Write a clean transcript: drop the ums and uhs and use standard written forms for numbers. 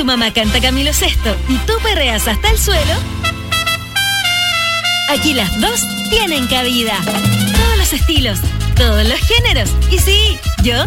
mamá canta Camilo Sesto y tú perreas hasta el suelo, aquí las dos tienen cabida. Todos los estilos, todos los géneros. Y sí, yo